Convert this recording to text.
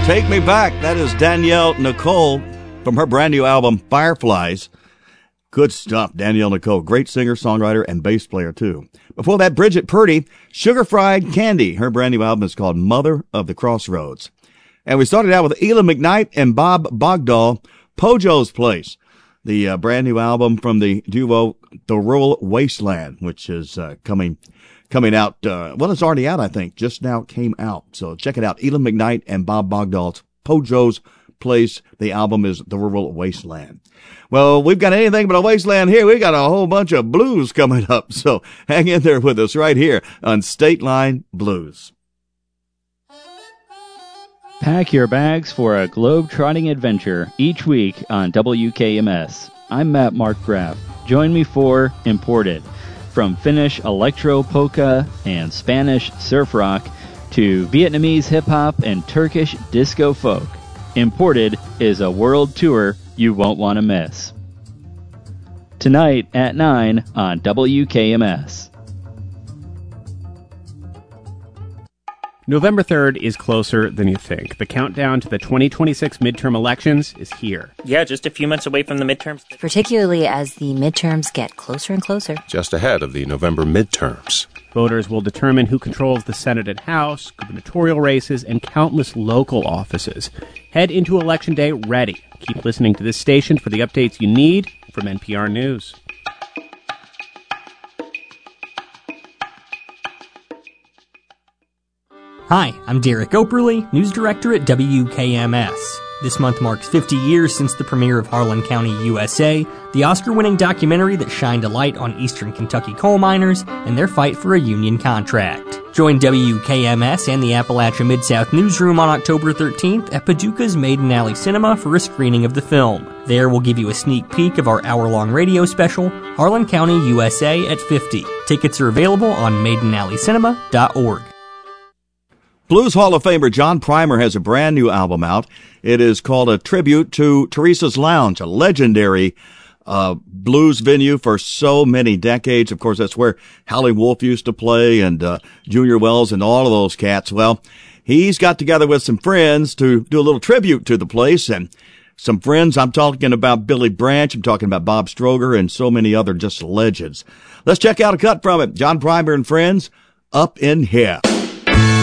Take Me Back. That is Danielle Nicole from her brand new album, Fireflies. Good stuff, Danielle Nicole. Great singer, songwriter, and bass player, too. Before that, Bridget Purdy, Sugar Fried Candy. Her brand new album is called Mother of the Crossroads. And we started out with Elam McKnight and Bob Bogdahl, Pojo's Place. The brand new album from the duo The Rural Wasteland, which is coming out. Well, it's already out, I think. Just now came out. So check it out. Elam McKnight and Bob Bogdahl's Pojo's Place. The album is The Rural Wasteland. Well, we've got anything but a wasteland here. We got a whole bunch of blues coming up. So hang in there with us right here on State Line Blues. Pack your bags for a globe-trotting adventure each week on WKMS. I'm Matt Markgraf. Join me for Imported. From Finnish electro polka and Spanish surf rock to Vietnamese hip-hop and Turkish disco folk, Imported is a world tour you won't want to miss. Tonight at 9 on WKMS. November 3rd is closer than you think. The countdown to the 2026 midterm elections is here. Yeah, just a few months away from the midterms. Particularly as the midterms get closer and closer. Just ahead of the November midterms. Voters will determine who controls the Senate and House, gubernatorial races, and countless local offices. Head into Election Day ready. Keep listening to this station for the updates you need from NPR News. Hi, I'm Derek Operly, News Director at WKMS. This month marks 50 years since the premiere of Harlan County, USA, the Oscar-winning documentary that shined a light on eastern Kentucky coal miners and their fight for a union contract. Join WKMS and the Appalachia Mid-South Newsroom on October 13th at Paducah's Maiden Alley Cinema for a screening of the film. There we'll give you a sneak peek of our hour-long radio special, Harlan County, USA at 50. Tickets are available on maidenalleycinema.org. Blues Hall of Famer John Primer has a brand new album out. It is called a tribute to Teresa's Lounge, a legendary blues venue for so many decades. Of course, that's where Howlin' Wolf used to play and Junior Wells and all of those cats. Well, he's got together with some friends to do a little tribute to the place. And some friends, I'm talking about Billy Branch, I'm talking about Bob Stroger, and so many other just legends. Let's check out a cut from it. John Primer and Friends, Up in Here.